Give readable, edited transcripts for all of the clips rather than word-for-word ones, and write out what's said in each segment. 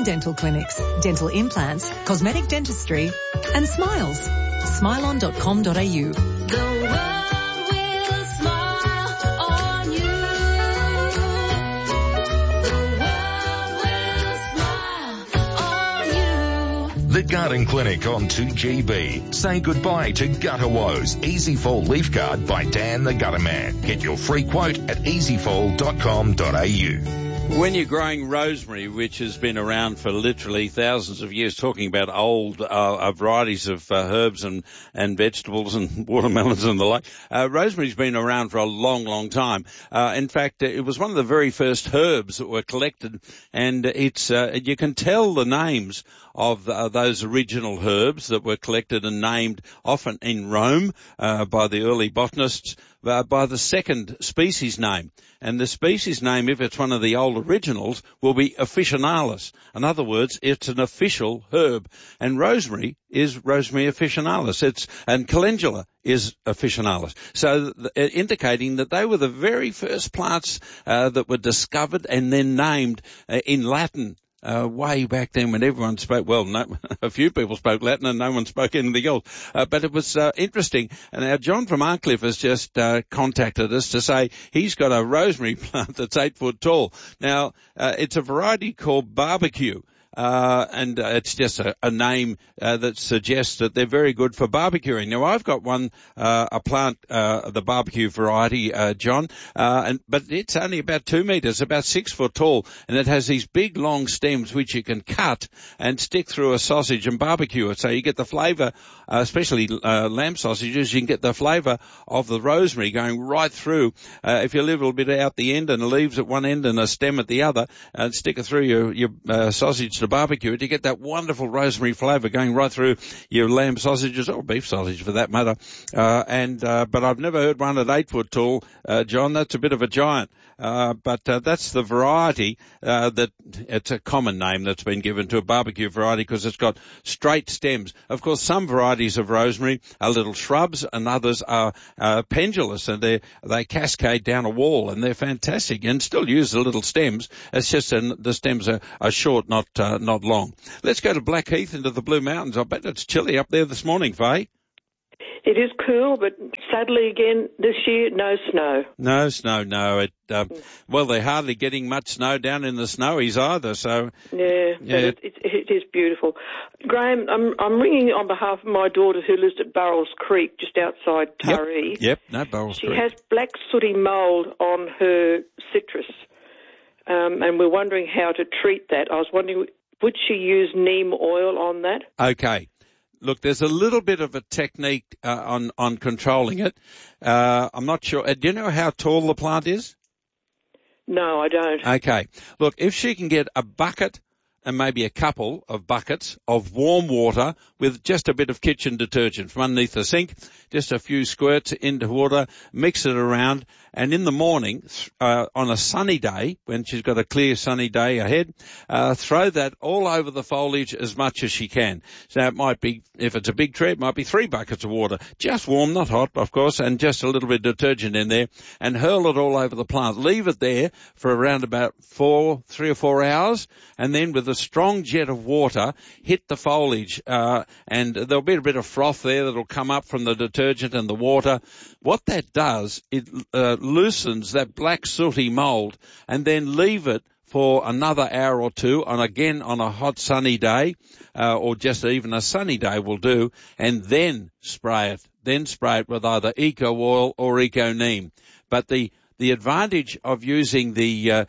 Smiling Dental Clinics, dental implants, cosmetic dentistry and smiles. Smilon.com.au. The world will smile on you. The world will smile on you. The Garden Clinic on 2GB. Say goodbye to gutter woes. Easy Fall Leaf Guard by Dan the Gutter Man. Get your free quote at easyfall.com.au. When you're growing rosemary, which has been around for literally thousands of years, talking about old varieties of herbs and vegetables and watermelons and the like, rosemary's been around for a long, long time. In fact, it was one of the very first herbs that were collected, and it's you can tell the names of those original herbs that were collected and named often in Rome by the early botanists by the second species name. And the species name, if it's one of the old originals, will be officinalis. In other words, it's an official herb. And rosemary is Rosemary officinalis. And calendula is officinalis. So indicating that they were the very first plants that were discovered and then named in Latin. Way back then when everyone spoke, a few people spoke Latin and no one spoke anything else. But it was interesting. And now John from Arncliffe has just contacted us to say he's got a rosemary plant that's 8 foot tall. Now, it's a variety called barbecue. And it's just a name that suggests that they're very good for barbecuing. Now, I've got one, a plant, the barbecue variety, John, but it's only about 2 meters, about 6 foot tall, and it has these big long stems which you can cut and stick through a sausage and barbecue it. So you get the flavour, especially lamb sausages, you can get the flavour of the rosemary going right through. If you leave a little bit out the end and the leaves at one end and a stem at the other, and stick it through your sausage to barbecue it, you get that wonderful rosemary flavour going right through your lamb sausages or beef sausage for that matter. But I've never heard one at 8 foot tall, John. That's a bit of a giant. But that's the variety that it's a common name that's been given to a barbecue variety because it's got straight stems. Of course, some varieties of rosemary are little shrubs and others are pendulous, and they cascade down a wall, and they're fantastic and still use the little stems. It's just the stems are short, not long. Let's go to Blackheath into the Blue Mountains. I bet it's chilly up there this morning, Faye. It is cool, but sadly again this year, no snow. No snow, no. Well, they're hardly getting much snow down in the snowies either, so... Yeah. But it is beautiful. Graham, I'm ringing on behalf of my daughter who lives at Burrells Creek, just outside Taree. Yep, Burrells Creek. She has black sooty mould on her citrus, and we're wondering how to treat that. I was wondering, would she use neem oil on that? Okay. Look, there's a little bit of a technique on controlling it. I'm not sure. Do you know how tall the plant is? No, I don't. Okay. Look, if she can get a bucket and maybe a couple of buckets of warm water with just a bit of kitchen detergent from underneath the sink, just a few squirts into water, mix it around, and in the morning, on a sunny day, when she's got a clear sunny day ahead, throw that all over the foliage as much as she can. So it might be, if it's a big tree, it might be 3 buckets of water, just warm, not hot, of course, and just a little bit of detergent in there, and hurl it all over the plant. Leave it there for around about 3 or 4 hours, and then with a strong jet of water, hit the foliage, and there'll be a bit of froth there that'll come up from the detergent and the water. What that does, it loosens that black sooty mould, and then leave it for another hour or two on a hot sunny day, or just even a sunny day will do, and then spray it. Then spray it with either Eco Oil or Eco Neem. But the advantage of using the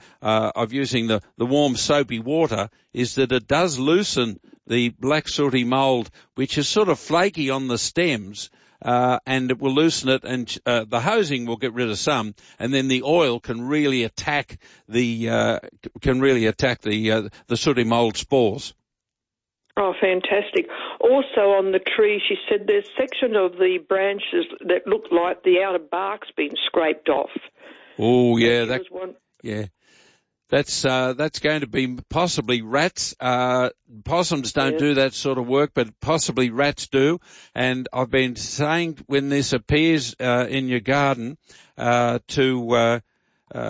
warm soapy water is that it does loosen the black sooty mould, which is sort of flaky on the stems, and it will loosen it, and the hosing will get rid of some, and then the oil can really attack the sooty mould spores. Oh, fantastic. Also on the tree, she said there's a section of the branches that look like the outer bark's been scraped off. Oh, yeah, that's going to be possibly rats. Possums don't do that sort of work, but possibly rats do. And I've been saying when this appears in your garden to put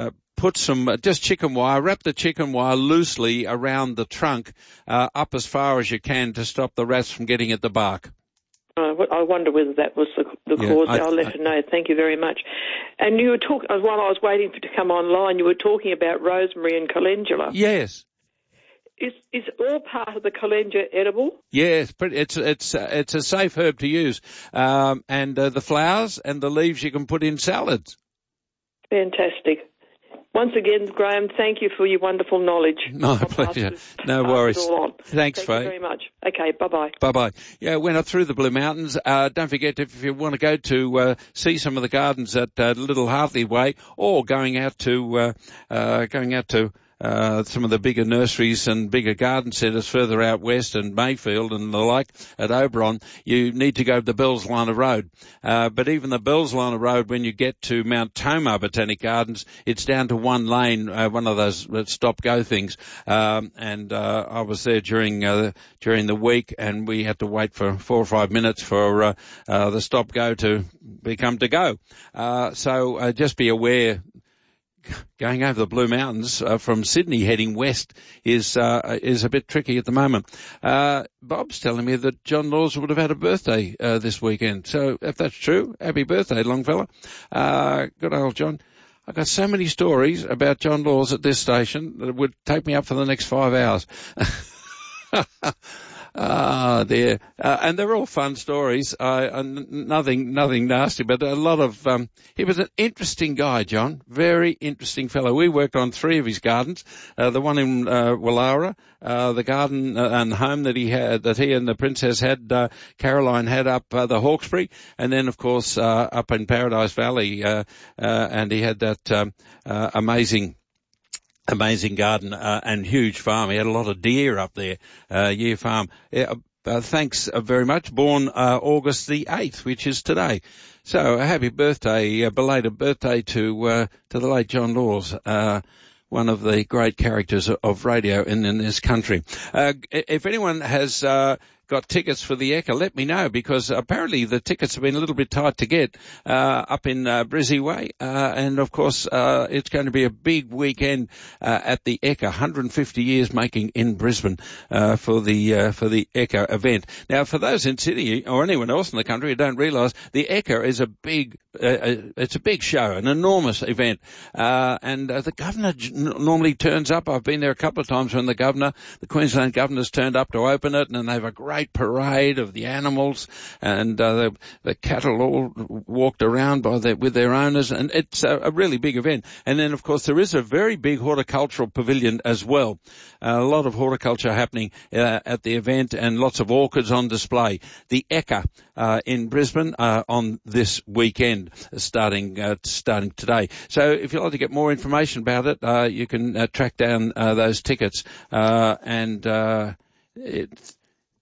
put some just chicken wire, wrap the chicken wire loosely around the trunk, up as far as you can to stop the rats from getting at the bark. I wonder whether that was the cause. I'll let her know. Thank you very much. And you were talking, while I was waiting for it to come online, you were talking about rosemary and calendula. Yes. Is all part of the calendula edible? Yes, it's a safe herb to use. And the flowers and the leaves you can put in salads. Fantastic. Once again, Graham, thank you for your wonderful knowledge. My pleasure. No worries. Thanks, Faye. Thank you very much. Okay, bye-bye. Bye-bye. Yeah, went up through the Blue Mountains. Don't forget, if you want to go to see some of the gardens at Little Hartley Way, or going out to some of the bigger nurseries and bigger garden centres further out west and Mayfield and the like at Oberon, you need to go to the Bellsliner Road. But even the Bellsliner Road, when you get to Mount Tomah Botanic Gardens, it's down to one lane, one of those stop-go things. I was there during the week, and we had to wait for 4 or 5 minutes for the stop-go to become to go. So just be aware. Going over the Blue Mountains from Sydney heading west is a bit tricky at the moment. Bob's telling me that John Laws would have had a birthday this weekend. So if that's true, happy birthday, Longfella. Good old John. I've got so many stories about John Laws at this station that it would take me up for the next 5 hours. Dear. And they're all fun stories. Nothing nasty, but a lot of, he was an interesting guy, John. Very interesting fellow. We worked on 3 of his gardens. The one in, Wallara, the garden and home that he and the princess had, Caroline had up, the Hawkesbury. And then, of course, up in Paradise Valley, and he had that, amazing garden and huge farm. He had a lot of deer up there, year farm. Thanks very much. Born August the 8th, which is today. So a happy birthday, belated birthday to the late John Laws, one of the great characters of radio in this country. If anyone has got tickets for the Ekka, let me know, because apparently the tickets have been a little bit tight to get up in Brizzy Way, and of course it's going to be a big weekend at the Ekka, 150 years making in Brisbane for the Ekka event. Now, for those in Sydney or anyone else in the country who don't realise, the Ekka is a big it's a big show, an enormous event, and the governor normally turns up. I've been there a couple of times when the Queensland governor's turned up to open it, and they have a great parade of the animals, and the cattle all walked around with their owners, and it's a really big event. And then, of course, there is a very big horticultural pavilion as well. A lot of horticulture happening at the event, and lots of orchids on display. The Ekka in Brisbane on this weekend, starting today. So if you'd like to get more information about it, you can track down those tickets, and it's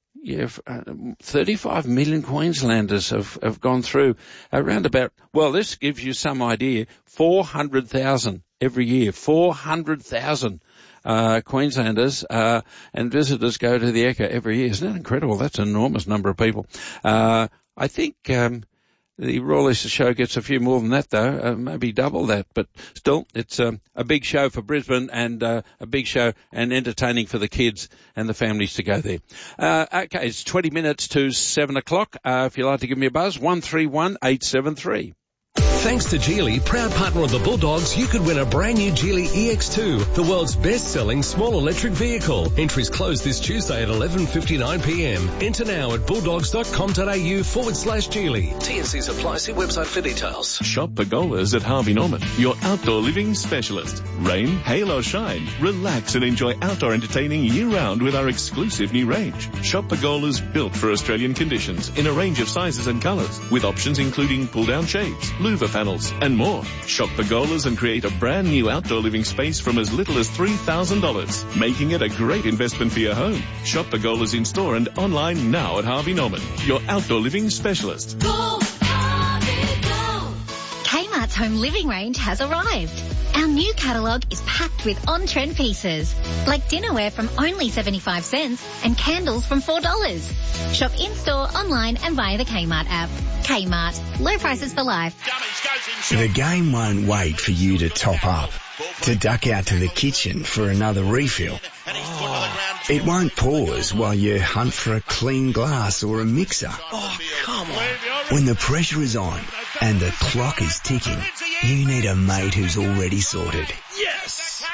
35 million Queenslanders have gone through around about, well, this gives you some idea, 400,000 every year, 400,000 Queenslanders and visitors go to the Ekka every year. Isn't that incredible? That's an enormous number of people. I think the Royal Easter Show gets a few more than that, though, maybe double that. But still, it's a big show for Brisbane, and a big show and entertaining for the kids and the families to go there. Okay, it's 20 minutes to 7 o'clock. If you'd like to give me a buzz, 131873. Thanks to Geely, proud partner of the Bulldogs, you could win a brand new Geely EX2, the world's best-selling small electric vehicle. Entries close this Tuesday at 11:59pm. Enter now at bulldogs.com.au/Geely. T&Cs apply. See website for details. Shop Pergolas at Harvey Norman, your outdoor living specialist. Rain, hail or shine, relax and enjoy outdoor entertaining year-round with our exclusive new range. Shop Pergolas built for Australian conditions in a range of sizes and colours, with options including pull-down shades, louver panels and more. Shop Pergolas and create a brand new outdoor living space from as little as $3,000, making it a great investment for your home. Shop Pergolas in store and online now at Harvey Norman, your outdoor living specialist. Go, Harvey, go. Kmart's home living range has arrived. Our new catalogue is packed with on-trend pieces, like dinnerware from only 75 cents and candles from $4. Shop in-store, online and via the Kmart app. Kmart, low prices for life. The game won't wait for you to top up. to duck out to the kitchen for another refill. It won't pause while you hunt for a clean glass or a mixer. Oh, come on. When the pressure is on and the clock is ticking, you need a mate who's already sorted. Yes!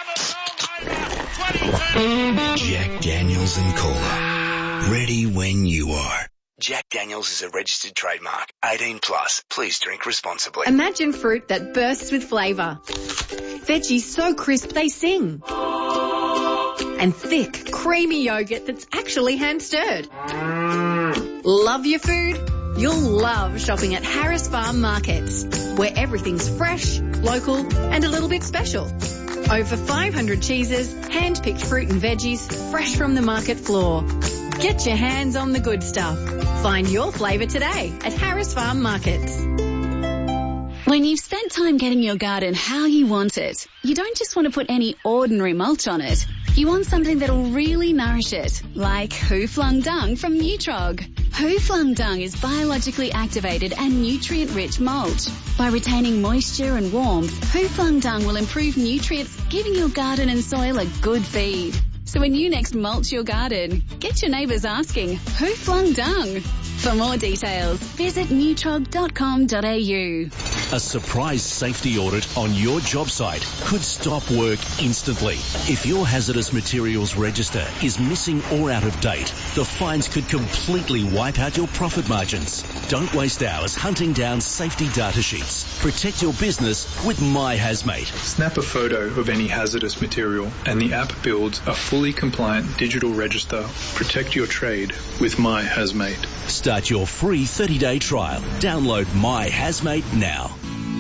Jack Daniels and Cola. Ready when you are. Jack Daniels is a registered trademark. 18 plus. Please drink responsibly. Imagine fruit that bursts with flavour. Veggies so crisp they sing. And thick, creamy yogurt that's actually hand-stirred. Love your food? You'll love shopping at Harris Farm Markets, where everything's fresh, local and a little bit special. Over 500 cheeses, hand-picked fruit and veggies, fresh from the market floor. Get your hands on the good stuff. Find your flavour today at Harris Farm Markets. When you've spent time getting your garden how you want it, you don't just want to put any ordinary mulch on it. You want something that'll really nourish it, like Who Flung Dung from Nutrog. Who Flung Dung is biologically activated and nutrient-rich mulch. By retaining moisture and warmth, Who Flung Dung will improve nutrients, giving your garden and soil a good feed. So when you next mulch your garden, get your neighbours asking, who flung dung? For more details, visit nutrog.com.au. A surprise safety audit on your job site could stop work instantly. If your hazardous materials register is missing or out of date, the fines could completely wipe out your profit margins. Don't waste hours hunting down safety data sheets. Protect your business with MyHazmate. Snap a photo of any hazardous material and the app builds a fully compliant digital register. Protect your trade with MyHazmate. Start your free 30-day trial. Download MyHazmate now.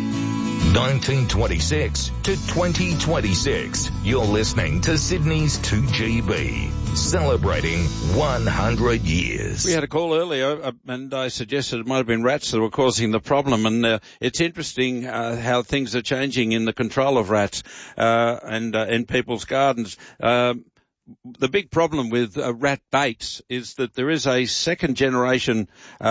1926 to 2026. You're listening to Sydney's 2GB, celebrating 100 years. We had a call earlier, and I suggested it might have been rats that were causing the problem, and it's interesting how things are changing in the control of rats and in people's gardens. The big problem with rat baits is that there is a second generation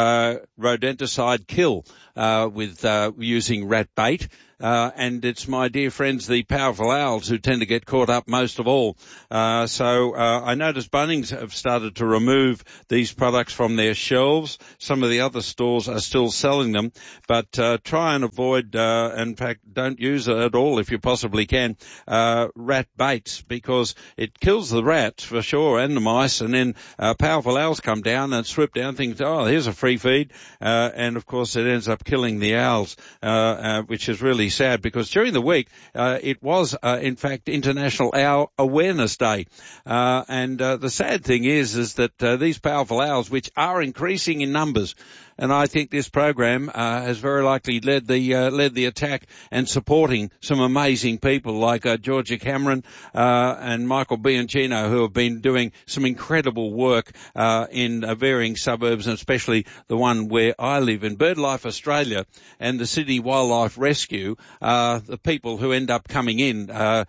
rodenticide kill with using rat bait. And it's my dear friends, the powerful owls, who tend to get caught up most of all. So I noticed Bunnings have started to remove these products from their shelves. Some of the other stores are still selling them, but try and avoid, in fact, don't use it at all if you possibly can, rat baits, because it kills the rats for sure and the mice, and then powerful owls come down and swoop down, think, oh, here's a free feed, and of course it ends up killing the owls, which is really sad, because during the week it was in fact International Owl Awareness Day, and the sad thing is that these powerful owls, which are increasing in numbers, and I think this program has very likely led the attack and supporting some amazing people like Georgia Cameron and Michael Bianchino, who have been doing some incredible work in varying suburbs, and especially the one where I live in BirdLife Australia and the Sydney Wildlife Rescue. The people who end up coming in to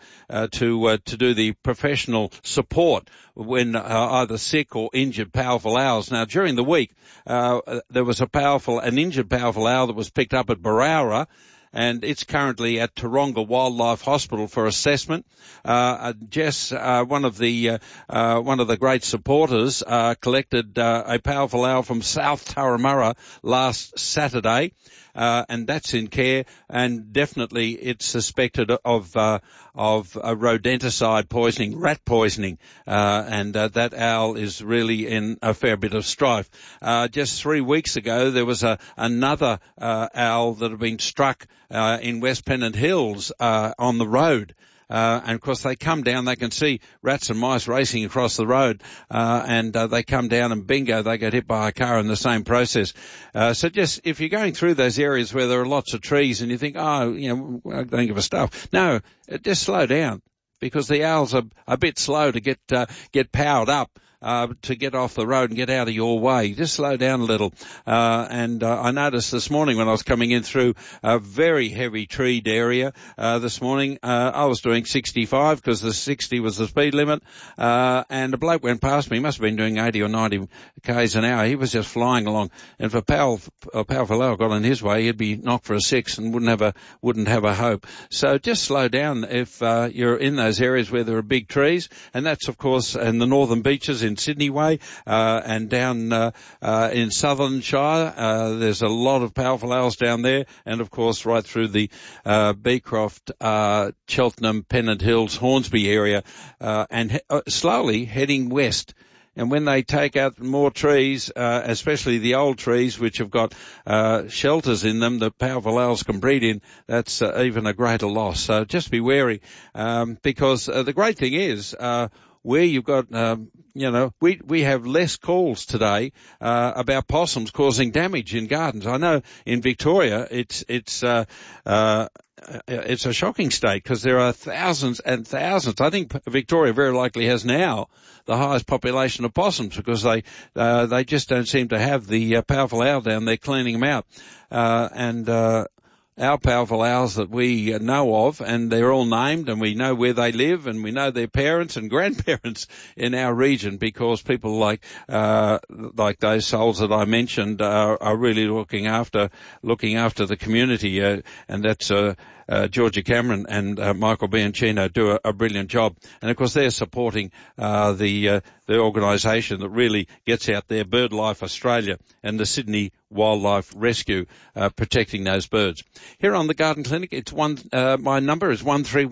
do the professional support when either sick or injured powerful owls. Now, during the week, there was an injured powerful owl that was picked up at Barowra, and it's currently at Taronga Wildlife Hospital for assessment. Jess, one of the great supporters, collected a powerful owl from South Turramurra last Saturday. And that's in care, and definitely it's suspected of a rodenticide poisoning, rat poisoning, and that owl is really in a fair bit of strife. Just 3 weeks ago, there was another owl that had been struck in West Pennant Hills on the road. And of course they come down, they can see rats and mice racing across the road, and they come down and bingo, they get hit by a car in the same process. So just, if you're going through those areas where there are lots of trees and you think, oh, I don't give a stuff. No, just slow down, because the owls are a bit slow to get powered up. to get off the road and get out of your way. Just slow down a little. And I noticed this morning when I was coming in through a very heavy treed area this morning, I was doing 65 because the 60 was the speed limit, and a bloke went past me. He must have been doing 80 or 90 k's an hour. He was just flying along, and if a powerful hour got in his way, he'd be knocked for a 6 and wouldn't have a hope. So just slow down if you're in those areas where there are big trees, and that's of course in the northern beaches in Sydney Way, and down in Southern Shire. There's a lot of powerful owls down there, and of course right through the Beecroft, Cheltenham, Pennant Hills, Hornsby area, and slowly heading west. And when they take out more trees, especially the old trees which have got shelters in them that powerful owls can breed in, that's even a greater loss. So just be wary, because the great thing is where you've got, we have less calls today about possums causing damage in gardens. I know in Victoria it's a shocking state because there are thousands and thousands. I think Victoria very likely has now the highest population of possums because they just don't seem to have the powerful owl down there cleaning them out. Our powerful owls that we know of, and they're all named, and we know where they live, and we know their parents and grandparents in our region because people like those souls that I mentioned are really looking after the community, and that's Georgia Cameron and Michael Bianchino do a brilliant job. And of course they're supporting the organisation that really gets out there, BirdLife Australia and the Sydney Wildlife Rescue, protecting those birds. Here on the Garden Clinic, it's my number is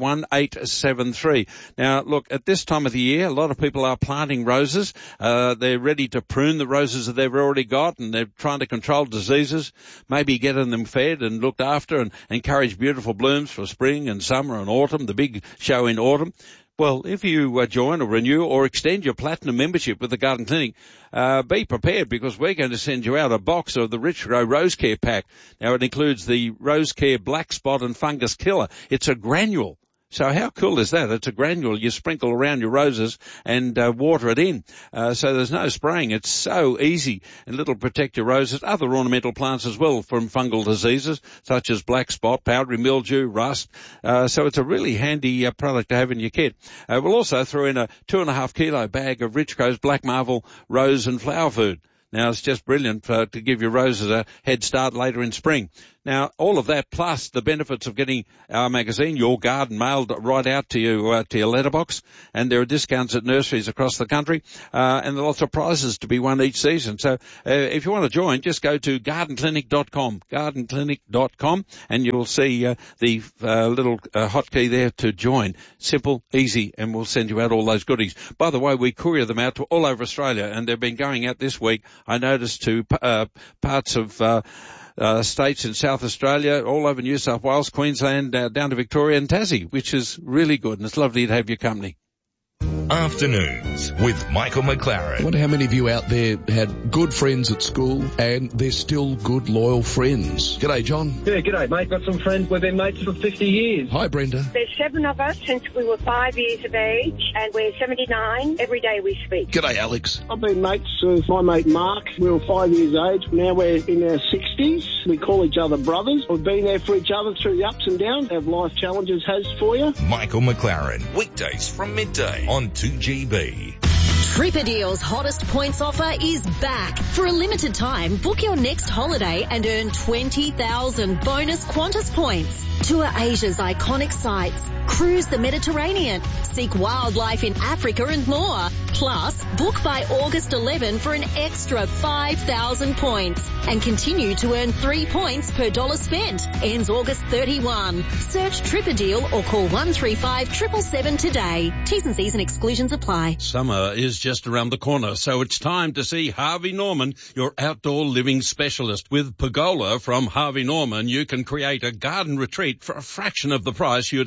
131873. Now look, at this time of the year, a lot of people are planting roses. They're ready to prune the roses that they've already got, and they're trying to control diseases, maybe getting them fed and looked after and encourage beautiful blooms for spring and summer and autumn, the big show in autumn. Well, if you join or renew or extend your platinum membership with the Garden Clinic, be prepared because we're going to send you out a box of the Rich Grow Rose Care Pack. Now, it includes the Rose Care Black Spot and Fungus Killer. It's a granule. So how cool is that? It's a granule you sprinkle around your roses and water it in. So there's no spraying. It's so easy, and it'll protect your roses, other ornamental plants as well from fungal diseases such as black spot, powdery mildew, rust. So it's a really handy product to have in your kit. We'll also throw in a 2.5 kilo bag of Rich Grow's Black Marvel rose and flower food. Now, it's just brilliant to give your roses a head start later in spring. Now, all of that plus the benefits of getting our magazine, Your Garden, mailed right out to you, to your letterbox. And there are discounts at nurseries across the country, and there are lots of prizes to be won each season. So, if you want to join, just go to gardenclinic.com, and you'll see, the, little, hotkey there to join. Simple, easy, and we'll send you out all those goodies. By the way, we courier them out to all over Australia, and they've been going out this week, I noticed, to, parts of, states in South Australia, all over New South Wales, Queensland, down to Victoria and Tassie, which is really good, and it's lovely to have your company. Afternoons with Michael McLaren. I wonder how many of you out there had good friends at school and they're still good, loyal friends. G'day, John. Yeah, g'day, mate. Got some friends. We've been mates for 50 years. Hi, Brenda. There's 7 of us since we were 5 years of age, and we're 79. Every day we speak. G'day, Alex. I've been mates with my mate Mark. We were 5 years age. Now we're in our 60s. We call each other brothers. We've been there for each other through the ups and downs. Have life challenges has for you. Michael McLaren. Weekdays from midday on 2GB. Tripadeal's hottest points offer is back. For a limited time, book your next holiday and earn 20,000 bonus Qantas points. Tour Asia's iconic sites, cruise the Mediterranean, seek wildlife in Africa and more. Plus, book by August 11 for an extra 5,000 points and continue to earn 3 points per dollar spent. Ends August 31. Search Tripadeal or call 135 777 today. T's and C's and exclusions apply. Summer is just around the corner, so it's time to see Harvey Norman, your outdoor living specialist. With Pergola from Harvey Norman, you can create a garden retreat for a fraction of the price you'd expect to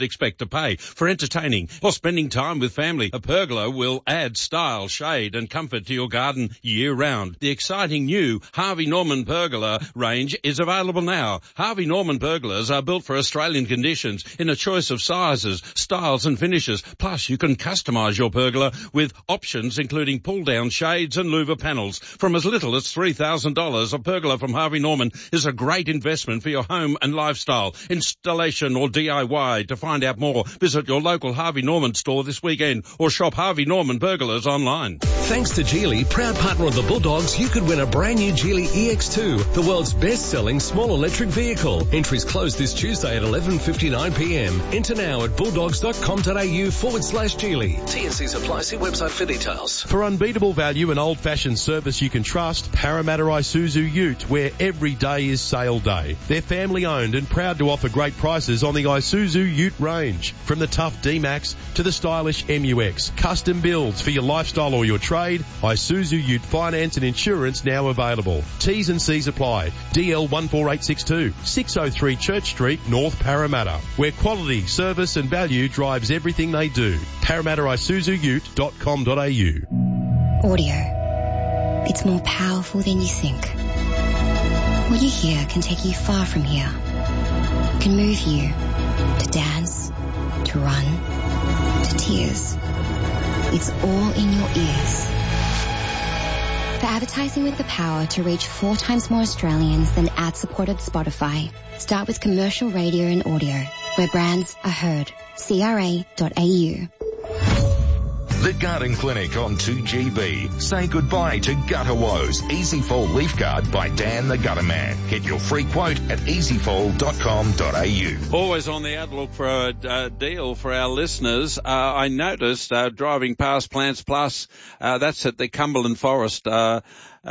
pay for entertaining or spending time with family. A pergola will add style, shade and comfort to your garden year round. The exciting new Harvey Norman pergola range is available now. Harvey Norman pergolas are built for Australian conditions in a choice of sizes, styles and finishes. Plus, you can customise your pergola with options including pull-down shades and louver panels. From as little as $3,000, a pergola from Harvey Norman is a great investment for your home and lifestyle, installation or DIY. To find out more, visit your local Harvey Norman store this weekend or shop Harvey Norman Pergolas online. Thanks to Geely, proud partner of the Bulldogs, you could win a brand new Geely EX2, the world's best-selling small electric vehicle. Entries close this Tuesday at 11:59 p.m. Enter now at bulldogs.com.au/Geely. TNCs apply. See website for details. For unbeatable value and old-fashioned service you can trust, Parramatta Isuzu Ute, where every day is sale day. They're family-owned and proud to offer great prices on the Isuzu Ute range. From the tough D-Max to the stylish MUX. Custom builds for your lifestyle or your trade. Isuzu Ute finance and insurance now available. T's and C's apply. DL 14862, 603 Church Street, North Parramatta, where quality, service and value drives everything they do. ParramattaIsuzuUte.com.au. Audio. It's more powerful than you think. What you hear can take you far from here. It can move you to dance, to run, to tears. It's all in your ears. For advertising with the power to reach 4 times more Australians than ad-supported Spotify, start with commercial radio and audio, where brands are heard. CRA.au. The Garden Clinic on 2GB. Say goodbye to gutter woes. Easy Fall Leaf Guard by Dan the Gutter Man. Get your free quote at easyfall.com.au. Always on the outlook for a deal for our listeners. I noticed driving past Plants Plus, that's at the Cumberland Forest going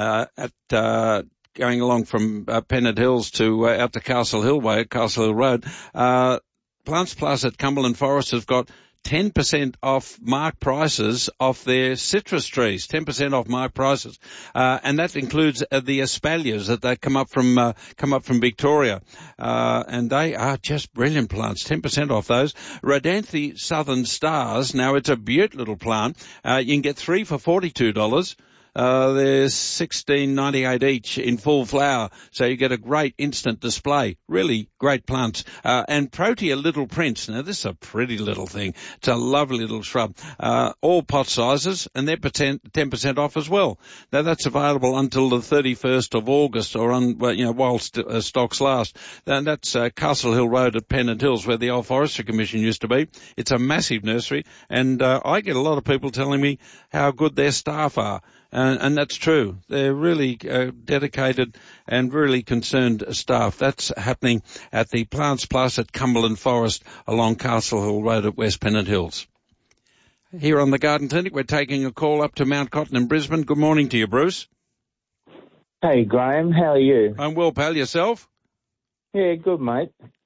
along from Pennant Hills to out to Castle Hill Way, Castle Hill Road. Plants Plus at Cumberland Forest has got 10% off mark prices off their citrus trees, 10% off mark prices. And that includes the espaliers that they come up from Victoria. And they are just brilliant plants, 10% off those. Rhodanthe Southern Stars, now it's a beaut little plant. You can get 3 for $42. They're $16.98 each in full flower, so you get a great instant display. Really great plants. And Protea Little Prince. Now, this is a pretty little thing. It's a lovely little shrub. All pot sizes, and they're 10% off as well. Now, that's available until the 31st of August, or while stocks last. And that's Castle Hill Road at Pennant Hills, where the old Forestry Commission used to be. It's a massive nursery, and I get a lot of people telling me how good their staff are. And that's true. They're really dedicated and really concerned staff. That's happening at the Plants Plus at Cumberland Forest along Castle Hill Road at West Pennant Hills. Here on the Garden Clinic, we're taking a call up to Mount Cotton in Brisbane. Good morning to you, Bruce. Hey, Graham. How are you? I'm well, pal. Yourself? Yeah, good, mate.